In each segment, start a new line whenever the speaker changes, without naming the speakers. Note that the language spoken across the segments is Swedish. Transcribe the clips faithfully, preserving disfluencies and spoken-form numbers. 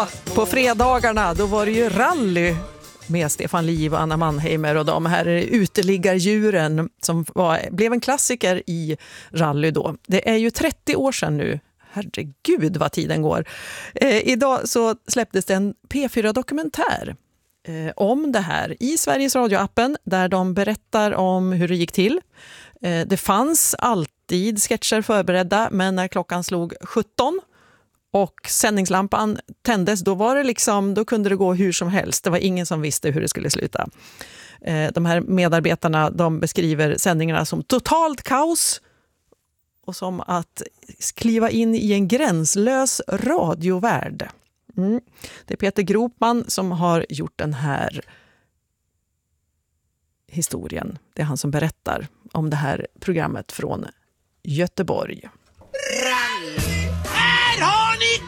Ja, på fredagarna då var det ju rally med Stefan Liv och Anna Mannheimer och de här uteliggardjuren som var, blev en klassiker i rally då. Det är ju trettio år sedan nu. Herregud vad tiden går. Eh, idag så släpptes det en P fyra-dokumentär eh, om det här i Sveriges Radio-appen där de berättar om hur det gick till. Eh, det fanns alltid sketcher förberedda, men när klockan slog sjutton och sändningslampan tändes, då var det liksom, då kunde det gå hur som helst. Det var ingen som visste hur det skulle sluta. Eh, de här medarbetarna, de beskriver sändningarna som totalt kaos och som att kliva in i en gränslös radiovärld. Mm. Det är Peter Gropman som har gjort den här historien. Det är han som berättar om det här programmet från Göteborg.
Rally! Här har ni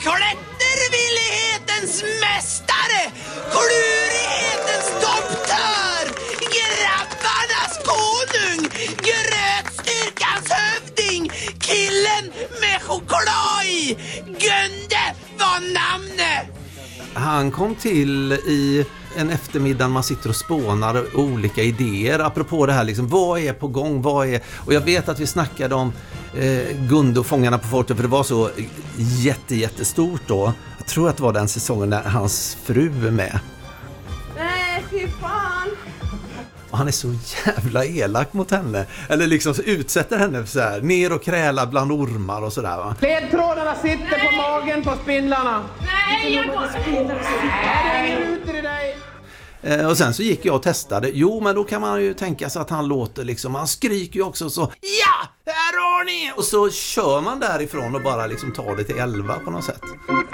klättervillighetens mästare! Klurighetens domptör! Grabbarnas konung! Grötstyrkans hövding! Killen med choklad i! Gunde var namnet!
Han kom till i en eftermiddag man sitter och spånar olika idéer apropå det här liksom, vad är på gång, vad är, och jag vet att vi snackade om eh, Gunde och Fångarna på fortet, för det var så jätte, jättestort då. Jag tror att det var den säsongen när hans fru är med.
Nej, fy fan!
Och han är så jävla elak mot henne. Eller liksom så utsätter henne för så här, ner och kräla bland ormar och sådär va.
Ledtrådarna sitter Nej. på magen på spindlarna.
Nej, jag går spindlar.
Nej, ut i dig.
Och sen så gick jag och testade. Jo, men då kan man ju tänka sig att han låter liksom, han skriker ju också så, ja, här har ni! Och så kör man därifrån och bara liksom tar det till elva på något sätt.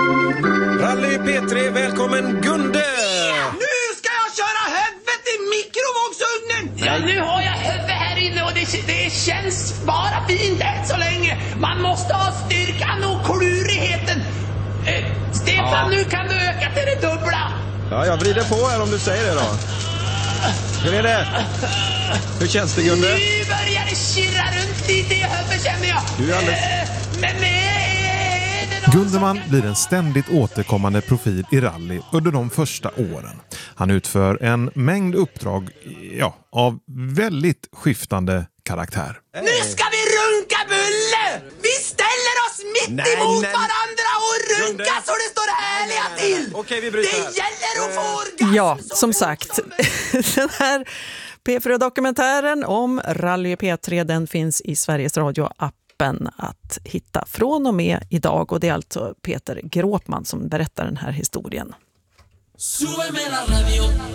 Rally P tre, välkommen Gunde!
Ja, nu ska jag köra huvudet i mikrovågsugnen!
Ja, nu har jag huvudet här inne och det, det känns bara fint än så länge. Man måste ha styrkan och klurigheten. Eh, Stefan, ja. Nu kan du öka till det dubbla.
Ja, jag vrider på här om du säger det då. Hur är det? Hur känns det, Gunde?
Nu börjar det kirra runt lite i huvudet, känner jag.
Du är alldeles...
Men är det
Gundeman blir en ständigt återkommande profil i rally under de första åren. Han utför en mängd uppdrag, ja, av väldigt skiftande karaktär.
Hey. Nu ska vi runka bulle! Vi ställer oss mitt nej, emot nej. varandra och runka så det står härliga till!
Okej, vi bryter.
Det gäller att få orgasm.
Ja, som sagt, den här P fyra-dokumentären om Rally P tre, den finns i Sveriges Radio-appen att hitta från och med idag. Och det är alltså Peter Gropman som berättar den här historien.
Súbeme la radio.